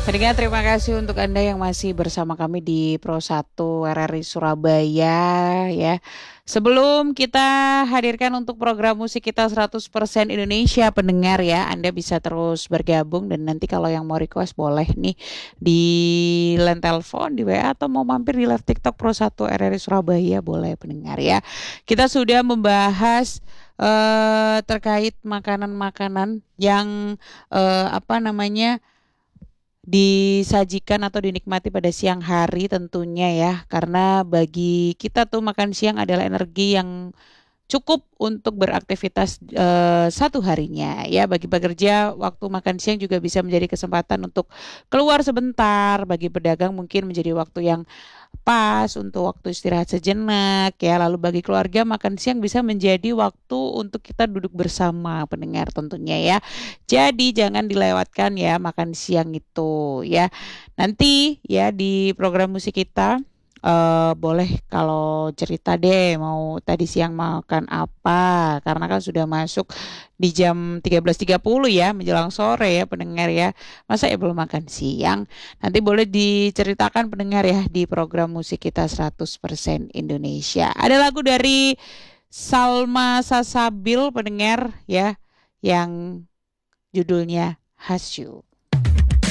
Pendengar, terima kasih untuk Anda yang masih bersama kami di Pro 1 RRI Surabaya ya. Sebelum kita hadirkan untuk program musik kita 100% Indonesia pendengar ya, Anda bisa terus bergabung dan nanti kalau yang mau request boleh nih di line telepon, di WA atau mau mampir di live TikTok Pro 1 RRI Surabaya boleh pendengar ya. Kita sudah membahas terkait makanan-makanan yang apa namanya disajikan atau dinikmati pada siang hari tentunya ya karena bagi kita tuh makan siang adalah energi yang cukup untuk beraktivitas satu harinya ya bagi pekerja waktu makan siang juga bisa menjadi kesempatan untuk keluar sebentar bagi pedagang mungkin menjadi waktu yang pas untuk waktu istirahat sejenak ya lalu bagi keluarga makan siang bisa menjadi waktu untuk kita duduk bersama pendengar tentunya ya jadi jangan dilewatkan ya makan siang itu ya nanti ya di program musik kita boleh kalau cerita deh mau tadi siang makan apa karena kan sudah masuk di jam 13.30 ya menjelang sore ya pendengar ya masa ya belum makan siang nanti boleh diceritakan pendengar ya di program musik kita 100% Indonesia ada lagu dari Salma Sasabil pendengar ya yang judulnya Hasyu.